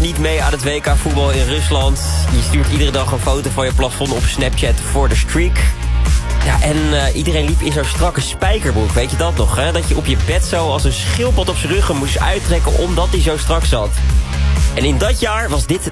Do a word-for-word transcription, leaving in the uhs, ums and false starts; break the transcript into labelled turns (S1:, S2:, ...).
S1: niet mee aan het W K voetbal in Rusland. Je stuurt iedere dag een foto van je plafond op Snapchat voor de streak. Ja, en uh, iedereen liep in zo'n strakke spijkerbroek. Weet je dat nog, hè? Dat je op je bed zo als een schildpad op zijn rug moest uittrekken omdat hij zo strak zat. En in dat jaar was dit